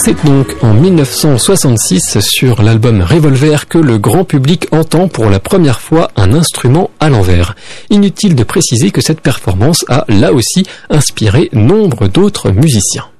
C'est donc en 1966 sur l'album Revolver que le grand public entend pour la première fois un instrument à l'envers. Inutile de préciser que cette performance a là aussi inspiré nombre d'autres musiciens.